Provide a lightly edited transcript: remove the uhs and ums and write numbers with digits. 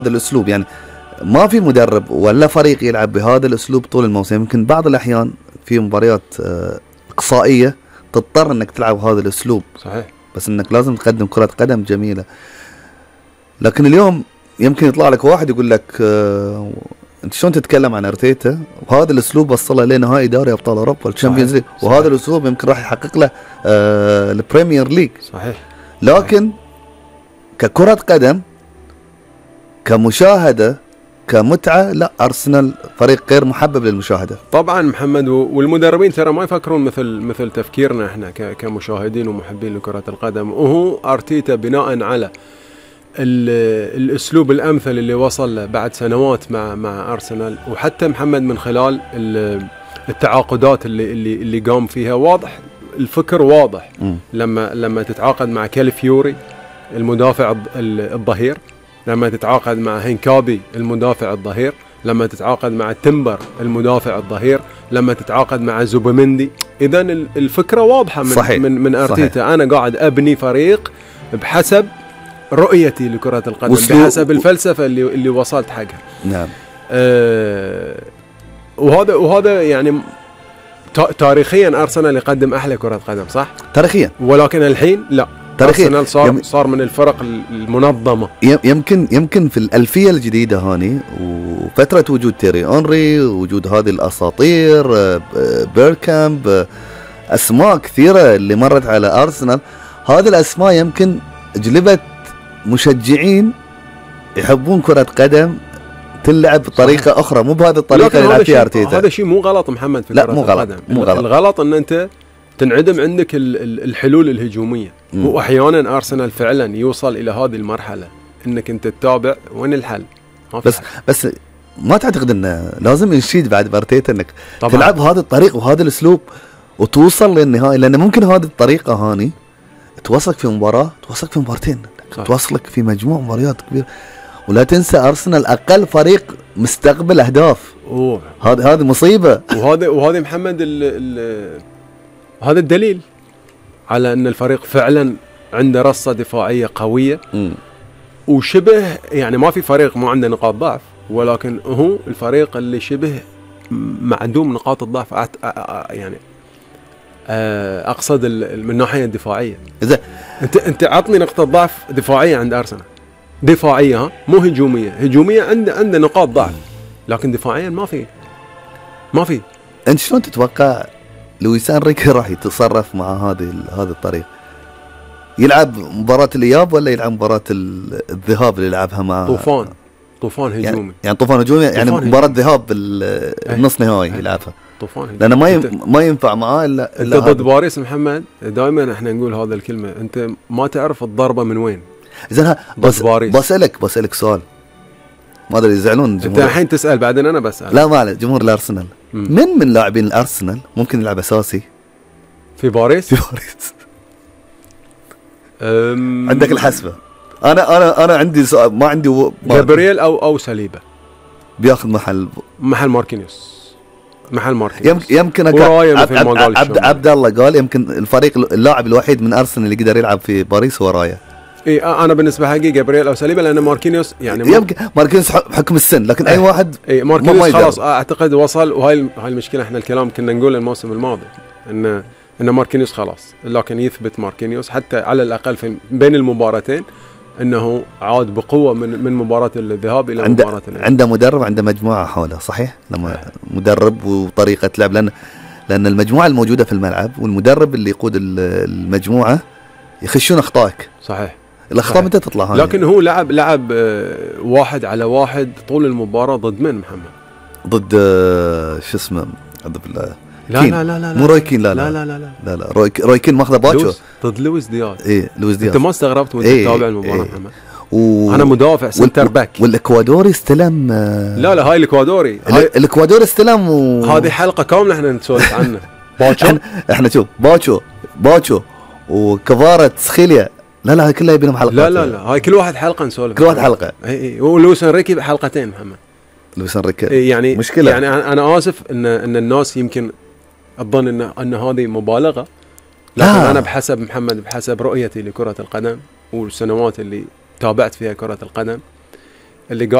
الاسلوب، يعني ما في مدرب ولا فريق يلعب بهذا الاسلوب طول الموسم. يمكن بعض الاحيان في مباريات اقصائيه تضطر انك تلعب هذا الاسلوب، صحيح، بس انك لازم تقدم كره قدم جميله. لكن اليوم يمكن يطلع لك واحد يقول لك انت شلون تتكلم عن ارتيتا وهذا الاسلوب وصله لنهائي دوري ابطال اوروبا والشامبيونز ليج، وهذا الاسلوب يمكن راح يحقق له البريمير ليج. صحيح. لكن ككرة قدم، كمشاهدة، كمتعة، لا، أرسنال فريق غير محبب للمشاهدة. طبعا محمد، والمدربين ترى ما يفكرون مثل تفكيرنا احنا كمشاهدين ومحبين لكرة القدم. وهو ارتيتا بناء على الاسلوب الامثل اللي وصل له بعد سنوات مع ارسنال، وحتى محمد من خلال التعاقدات اللي قام فيها، واضح الفكر واضح. لما تتعاقد مع كالفيوري المدافع الظهير، لما تتعاقد مع هينكابي المدافع الظهير، لما تتعاقد مع تمبر المدافع الظهير، لما تتعاقد مع زوبيمندي. اذا الفكره واضحه من ارتيتا. صحيح. انا قاعد ابني فريق بحسب رؤيتي لكرة القدم، بحسب الفلسفة اللي وصلت حقها. نعم. وهذا يعني تاريخيا أرسنال يقدم أحلى كرة قدم، صح؟ تاريخيا. ولكن الحين لا، أرسنال صار من الفرق المنظمة. يمكن في الألفية الجديدة هاني، وفترة وجود تيري أونري، وجود هذه الأساطير بيركامب، أسماء كثيرة اللي مرت على أرسنال، هذه الأسماء يمكن جلبت مشجعين يحبون كرة قدم تلعب بطريقة أخرى، مو بهذه الطريقة اللي يلعب فيها أرتيتا. هذا شيء مو غلط محمد في كرة القدم. مو غلط. الغلط أن أنت تنعدم عندك الحلول الهجومية. وأحيانا أرسنال فعلا يوصل إلى هذه المرحلة أنك أنت تتابع وين الحل. بس ما تعتقد أنه لازم نشيد بعد بأرتيتا أنك طبعاً تلعب هذه الطريقة وهذا الأسلوب وتوصل للنهائي؟ لأن ممكن هذه الطريقة هاني توصلك في مباراة، توصلك في مبارتين، توصلك في مجموعة مباريات كبيرة. ولا تنسى أرسنال أقل فريق مستقبل أهداف. هذه مصيبة. وهذا محمد هذا الدليل على أن الفريق فعلا عنده رصة دفاعية قوية. وشبه يعني ما في فريق ما عنده نقاط ضعف، ولكن هو الفريق اللي شبه معدوم نقاط الضعف، يعني اقصد من الناحيه الدفاعيه. اذا انت عطني نقطه ضعف دفاعيه عند ارسنال، دفاعيه مو هجوميه عنده نقاط ضعف، لكن دفاعيا ما في. انت شلون تتوقع لويس انريكي راح يتصرف مع هذه الطريقه؟ يلعب مباراه الاياب ولا يلعب مباراه الذهاب اللي يلعبها مع طوفان هجومي؟ يعني طوفان هجومي، يعني مباراه ذهاب النص نهائي يلعبها طوفان هجومي. لأنه ما ينفع معاه إلا انت ضد باريس محمد. دائما احنا نقول هذا الكلمة، انت ما تعرف الضربة من وين. إذن بسألك سؤال، ما ادري يزعلون انت الحين تسأل بعدين انا بسأل. لا، ما عليه. جمهور الارسنال، من لاعبين الارسنال ممكن يلعب اساسي في باريس؟ عندك الحسبة. انا عندي سؤال، ما عندي جابرييل او ساليبا بياخذ محل ماركينيوس. يمكن عبد الله قال يمكن الفريق اللاعب الوحيد من ارسنال اللي قدر يلعب في باريس هو رايا. انا بالنسبه حقي جابرييل او ساليبا، لان ماركينيوس يعني يمكن ماركينيوس بحكم السن، لكن اي واحد ماركينيوس خلاص اعتقد وصل. وهاي المشكله، احنا الكلام كنا نقول الموسم الماضي ان ماركينيوس خلاص، لكن يثبت ماركينيوس حتى على الاقل في بين المباراتين انه عاد بقوه من مباراه الذهاب الى مباراه العودة. عنده مدرب، عنده مجموعه حوله، صحيح؟ لما مدرب وطريقه لعب، لان المجموعه الموجوده في الملعب والمدرب اللي يقود المجموعه يخشون اخطائك. صحيح. الاخطاء متى تطلع هاي؟ لكن هو لعب 1 على 1 طول المباراه ضد من محمد؟ ضد شو اسمه؟ اعوذ بالله. لا مو رويكين. لا رويكين ماخذه باتشو ضد لويس دياز. لويس دياز. انت ما استغربت وانت تتابع المباراه محمد؟ انا مدافع سنتر باك. والاكوادوري استلم. لا هاي الاكوادوري استلم هذه حلقه كامله احنا نسولف عنها. باتشو احنا شوف باتشو وكفارة سخيليا. لا هاي كلها يبينهم حلقات. لا هاي كل واحد حلقه نسولف. كل واحد حلقه. اي ولويس انريكي بحلقتين محمد. لويس انريكي يعني مشكله. يعني انا اسف ان الناس يمكن تظن ان هذه مبالغه، لكن انا بحسب رؤيتي لكره القدم والسنوات اللي تابعت فيها كره القدم، اللي